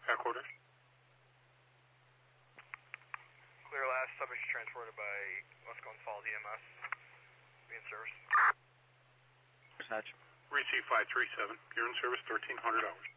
Back orders. Clear last, subject transported by Westcon Falls EMS. Be in service. Dispatch. Receive 537. You're in service 1300 hours.